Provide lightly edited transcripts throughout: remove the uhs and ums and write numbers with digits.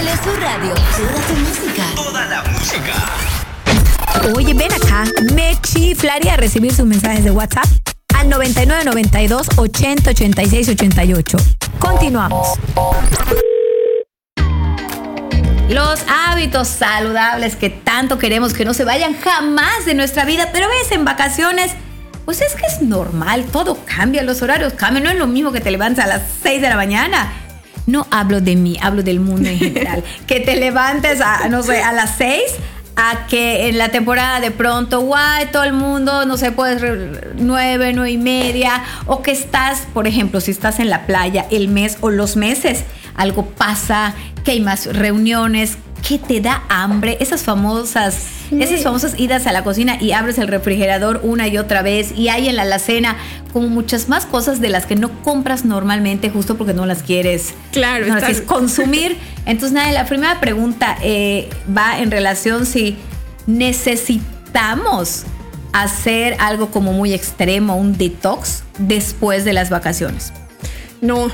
LSU Radio. Toda tu música. Toda la música. Oye, ven acá. Me chiflaría recibir sus mensajes de WhatsApp al 9992 80 86 88. Continuamos. Los hábitos saludables que tanto queremos que no se vayan jamás de nuestra vida, pero ves, en vacaciones, pues es que es normal, todo cambia, los horarios cambian, no es lo mismo que te levantas a las 6 de la mañana. No hablo de mí, hablo del mundo en general. Que te levantes a las 6, a que en la temporada de pronto, guay, todo el mundo, no sé, pues 9 y media, o que estás, por ejemplo, si estás en la playa el mes o los meses, algo pasa, que hay más reuniones, que te da hambre, esas famosas idas a la cocina y abres el refrigerador una y otra vez y hay en la alacena como muchas más cosas de las que no compras normalmente justo porque no las quieres, claro, no las quieres consumir. Entonces, nada, la primera pregunta va en relación si necesitamos hacer algo como muy extremo, un detox después de las vacaciones. No.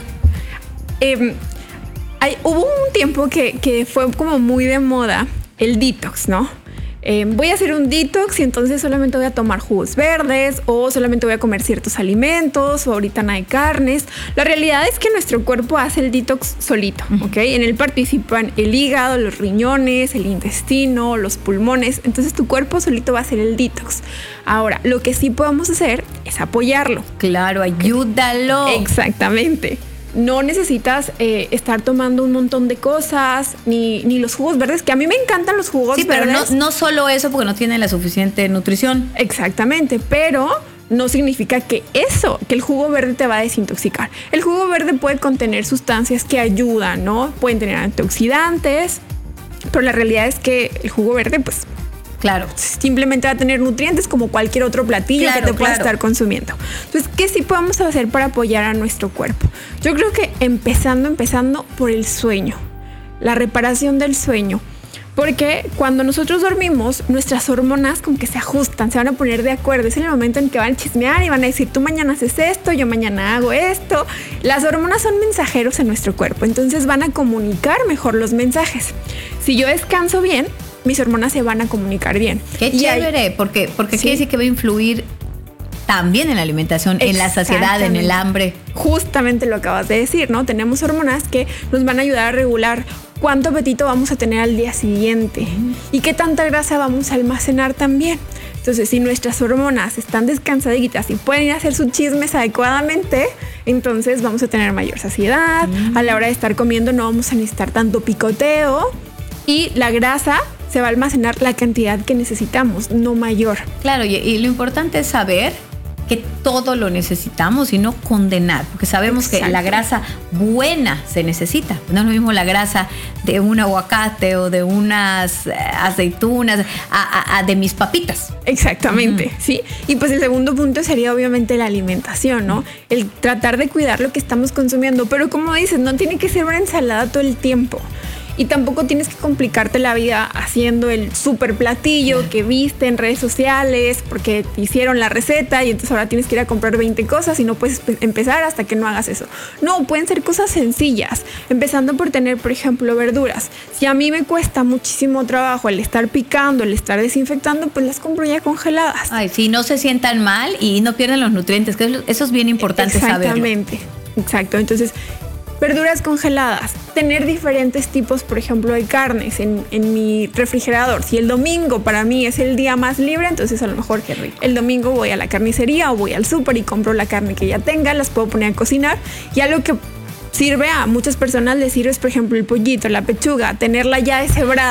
Hubo un tiempo que fue como muy de moda el detox, ¿no? Voy a hacer un detox y entonces solamente voy a tomar jugos verdes o solamente voy a comer ciertos alimentos o ahorita nada de carnes. La realidad es que nuestro cuerpo hace el detox solito, ¿ok? En él participan el hígado, los riñones, el intestino, los pulmones. Entonces tu cuerpo solito va a hacer el detox. Ahora, lo que sí podemos hacer es apoyarlo. Claro, ayúdalo. Exactamente. No necesitas estar tomando un montón de cosas, ni los jugos verdes, que a mí me encantan los jugos verdes. Sí, pero no solo eso, porque no tienen la suficiente nutrición. Exactamente, pero no significa que el jugo verde te va a desintoxicar. El jugo verde puede contener sustancias que ayudan, ¿no? Pueden tener antioxidantes, pero la realidad es que el jugo verde, pues, claro, simplemente va a tener nutrientes como cualquier otro platillo que te puedas estar consumiendo. Entonces, ¿qué sí podemos hacer para apoyar a nuestro cuerpo? Yo creo que empezando por el sueño, la reparación del sueño. Porque cuando nosotros dormimos, nuestras hormonas como que se ajustan, se van a poner de acuerdo. Es el momento en que van a chismear y van a decir, tú mañana haces esto, yo mañana hago esto. Las hormonas son mensajeros en nuestro cuerpo, entonces van a comunicar mejor los mensajes. Si yo descanso bien, mis hormonas se van a comunicar bien. Qué chévere, porque sí, quiere decir que va a influir también en la alimentación, en la saciedad, en el hambre. Justamente lo acabas de decir, ¿no? Tenemos hormonas que nos van a ayudar a regular cuánto apetito vamos a tener al día siguiente y qué tanta grasa vamos a almacenar también. Entonces, si nuestras hormonas están descansaditas y pueden ir a hacer sus chismes adecuadamente, entonces vamos a tener mayor saciedad. A la hora de estar comiendo no vamos a necesitar tanto picoteo y la grasa se va a almacenar la cantidad que necesitamos, no mayor. Claro, y lo importante es saber que todo lo necesitamos y no condenar, porque sabemos que la grasa buena se necesita. No es lo mismo la grasa de un aguacate o de unas aceitunas de mis papitas. Exactamente, sí. Y pues el segundo punto sería obviamente la alimentación, ¿no? El tratar de cuidar lo que estamos consumiendo, pero como dices, no tiene que ser una ensalada todo el tiempo. Y tampoco tienes que complicarte la vida haciendo el super platillo que viste en redes sociales porque te hicieron la receta y entonces ahora tienes que ir a comprar 20 cosas y no puedes empezar hasta que no hagas eso. No, pueden ser cosas sencillas, empezando por tener, por ejemplo, verduras. Si a mí me cuesta muchísimo trabajo el estar picando, el estar desinfectando, pues las compro ya congeladas. Ay, sí, no se sientan mal y no pierden los nutrientes, que eso es bien importante saberlo. Exactamente, exacto. Entonces, verduras congeladas, tener diferentes tipos, por ejemplo, de carnes en mi refrigerador. Si el domingo para mí es el día más libre, entonces a lo mejor el domingo voy a la carnicería o voy al súper y compro la carne que ya tenga, las puedo poner a cocinar. Y algo que sirve a muchas personas les sirve es, por ejemplo, el pollito, la pechuga, tenerla ya deshebrada.